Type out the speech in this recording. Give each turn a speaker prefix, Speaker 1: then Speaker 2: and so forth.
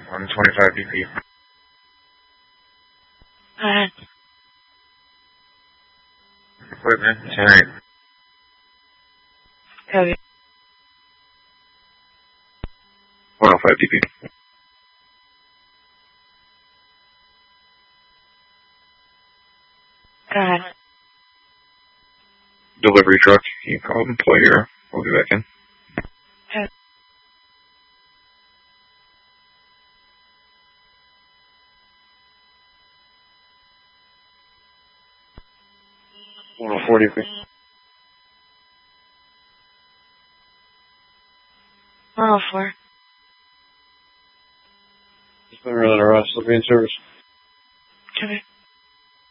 Speaker 1: 125 BP. Equipment, 10-8.
Speaker 2: Copy.
Speaker 1: 105 DP.
Speaker 2: Go ahead.
Speaker 1: Delivery truck. You can call employer. We'll be back in.
Speaker 2: Okay.
Speaker 1: Well, 40 DP.
Speaker 2: 104.
Speaker 1: Just been running a rush. Will be in service.
Speaker 2: Copy.